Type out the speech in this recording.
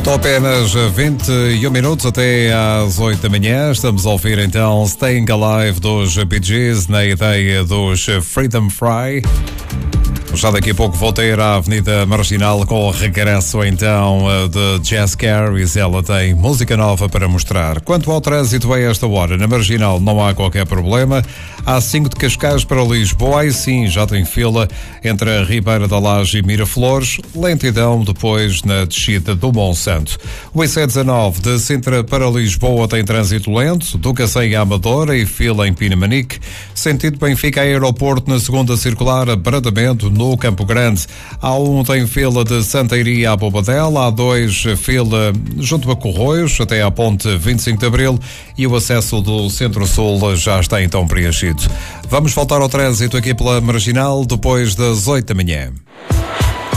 Faltam apenas 21 minutos até às 8 da manhã. Estamos a ouvir então Staying Alive dos Bee Gees na ideia dos Freedom Fry. Já daqui a pouco vou ter a Avenida Marginal com o regresso então de Jazz Carries. Ela tem música nova para mostrar. Quanto ao trânsito a esta hora, na Marginal não há qualquer problema. A5 de Cascais para Lisboa, aí sim já tem fila entre a Ribeira da Laje e Miraflores. Lentidão depois na descida do Monsanto. O IC19 de Sintra para Lisboa tem trânsito lento. Do Cacém à Amadora e fila em Pinamanique. Sentido Benfica Aeroporto na segunda circular, abrandamento no Campo Grande. A1 tem fila de Santa Iria à Bobadela, A2 fila junto a Corroios até à ponte 25 de Abril e o acesso do Centro-Sul já está então preenchido. Vamos voltar ao trânsito aqui pela Marginal depois das 8 da manhã.